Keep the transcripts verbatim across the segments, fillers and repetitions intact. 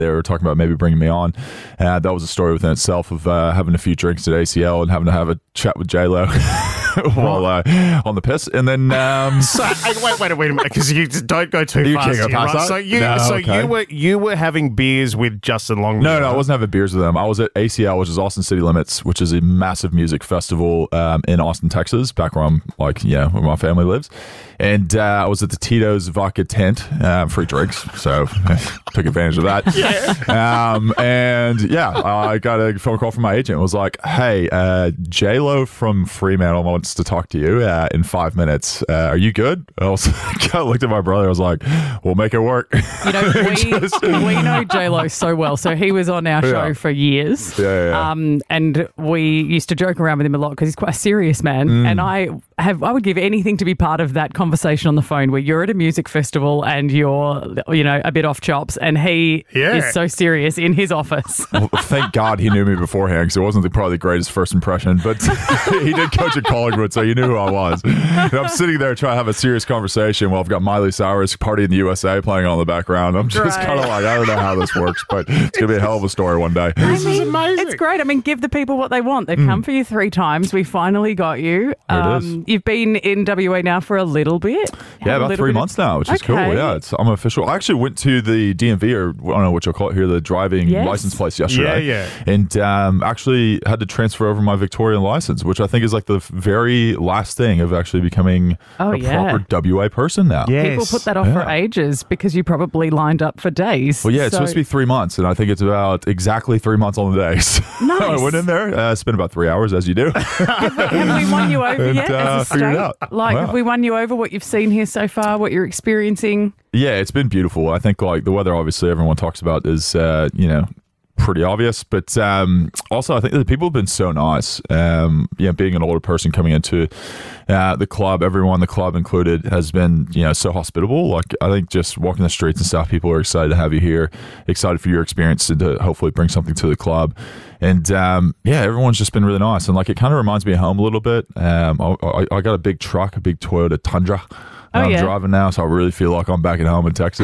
They were talking about maybe bringing me on. Uh, that was a story within itself of uh, having a few drinks at A C L and having to have a chat with J-Lo while uh, on the piss. And then... Um, so, wait, wait, wait a minute, because you just don't go too you fast. Can't go past right? that? So, you, no, so okay. you were you were having beers with Justin Longmuir. No, no, I wasn't having beers with them. I was at A C L, which is Austin City Limits, which is a massive music festival um, in Austin, Texas, back where I'm, like, yeah, where my family lives. And uh, I was at the Tito's Vodka tent, uh, free drinks, so I took advantage of that. Yeah. Um, and yeah, I got a phone call from my agent. It was like, hey, uh, J-Lo from Fremantle wants to talk to you uh, in five minutes. Uh, are you good? I was, I looked at my brother. I was like, we'll make it work. You know, we, Just, we know J-Lo so well. So he was on our show yeah. for years. Yeah, yeah, yeah. Um, and we used to joke around with him a lot because he's quite a serious man. Mm. And I have, I would give anything to be part of that conversation on the phone where you're at a music festival and you're, you know, a bit off chops, and he yeah. is so serious in his office. Well, thank God he knew me beforehand, because it wasn't the, probably the greatest first impression, but he did coach at Collingwood, so he knew who I was. And I'm sitting there trying to have a serious conversation while I've got Miley Cyrus Party in the U S A playing on in the background. I'm just Right. kind of like, I don't know how this works, but it's going to be a hell of a story one day. This is amazing. It's great. I mean, give the people what they want. They've mm. come for you three times. We finally got you. There Um, it is. You've been in W A now for a little bit. Yeah, about three months now, which is okay. cool. Yeah, it's, I'm official. I actually went to the D M V, or I don't know what you'll call it here, the driving yes. license place yesterday. Yeah, yeah. And um, actually had to transfer over my Victorian license, which I think is like the very last thing of actually becoming oh, a yeah. proper W A person now. Yes. People put that off Yeah. for ages because you probably lined up for days. Well, yeah, it's so. supposed to be three months, and I think it's about exactly three months on the days. Nice. I went in there, uh, spent about three hours, as you do. have, we, have we won you over And, yet uh, as a figured it state? out. Like, Wow. have we won you over what you've seen here so far, what you're experiencing? Yeah, it's been beautiful. I think like the weather, obviously, everyone talks about is, uh, you know, pretty obvious, but um, also I think the people have been so nice. Um, yeah, being an older person coming into uh, the club, everyone, the club included, has been, you know, so hospitable. Like, I think just walking the streets and stuff, people are excited to have you here, excited for your experience and to hopefully bring something to the club. And um, yeah, everyone's just been really nice, and like it kind of reminds me of home a little bit. Um, I, I, I got a big truck, a big Toyota Tundra. Oh, I'm yeah. driving now, so I really feel like I'm back at home in Texas.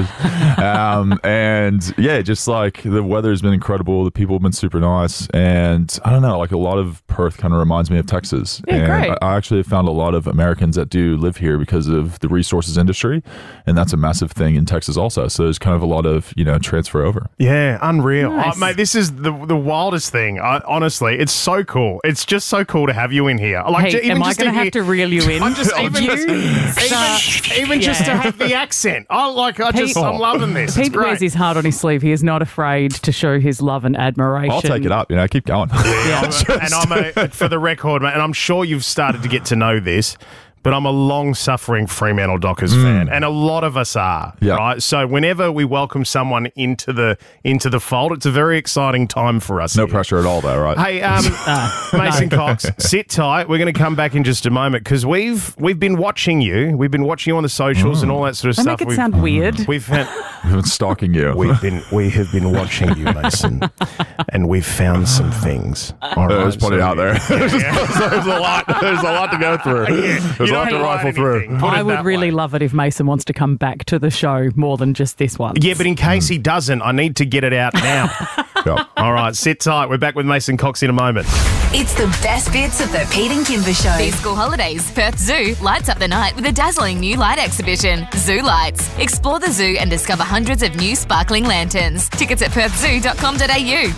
um, and yeah, just like the weather's been incredible. The people have been super nice. And I don't know, like a lot of Perth kind of reminds me of Texas. Yeah, and great. I, I actually found a lot of Americans that do live here because of the resources industry. And that's a massive thing in Texas also. So there's kind of a lot of, you know, transfer over. Yeah, unreal. Nice. Oh, mate, this is the the wildest thing. I, honestly, it's so cool. It's just so cool to have you in here. Like, Hey, ju- even am I just going to hear- have to reel you in? I'm just even, You just, start- even, even just to Yeah. have the accent. I like. I just. Pete- I'm loving this. It's Pete great. wears his heart on his sleeve. He is not afraid to show his love and admiration. I'll take it up, you know, keep going. Yeah, I'm a- and I'm a, for the record, mate, and I'm sure you've started to get to know this, but I'm a long-suffering Fremantle Dockers fan, and a lot of us are, Yeah. right? So whenever we welcome someone into the into the fold, it's a very exciting time for us. No here. pressure at all, though, right? Hey, um, Mason Cox, sit tight. We're going to come back in just a moment because we've we've been watching you. We've been watching you on the socials and all that sort of They stuff. make it We've- sound weird. We've had, I've been stalking you. we've been we have been watching you, Mason, and we've found some things. All There's right, plenty so- out there. there's, there's a lot. There's a lot to go through. There's You a lot don't to hide rifle through. anything. Put I it would that really way. love it if Mason wants to come back to the show more than just this one. Yeah, but in case he doesn't, I need to get it out now. Yeah. All right, sit tight. We're back with Mason Cox in a moment. It's the best bits of the Pete and Kimber Show. These school holidays, Perth Zoo lights up the night with a dazzling new light exhibition, Zoo Lights. Explore the zoo and discover hundreds of new sparkling lanterns. Tickets at perth zoo dot com dot a u.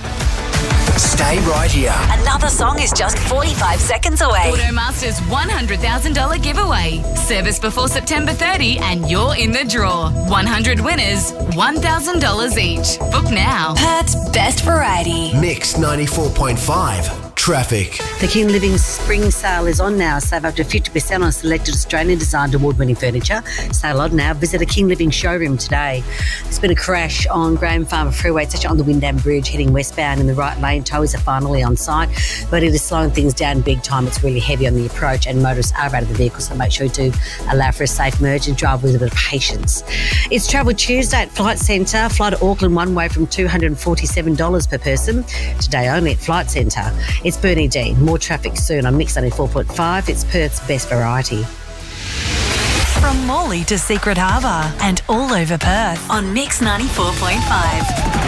Stay right here. Another song is just forty-five seconds away. Automasters one hundred thousand dollars giveaway. Service before September thirtieth and you're in the draw. one hundred winners, one thousand dollars each. Book now. Perth's best variety. Mix ninety-four point five. Traffic. The King Living Spring Sale is on now. Save up to fifty percent on selected Australian designed award-winning furniture. Sale on now. Visit a King Living showroom today. There's been a crash on Graham Farmer Freeway. It's actually on the Wyndham Bridge heading westbound in the right lane. Towies are finally on site, but it is slowing things down big time. It's really heavy on the approach and motorists are out of the vehicle, so make sure you do allow for a safe merge and drive with a bit of patience. It's Travel Tuesday at Flight Centre. Fly to Auckland one way from two hundred forty-seven dollars per person. Today only at Flight Centre. It's Bernie Dean. More traffic soon on Mix ninety-four point five. It's Perth's best variety. From Morley to Secret Harbour and all over Perth on Mix ninety-four point five.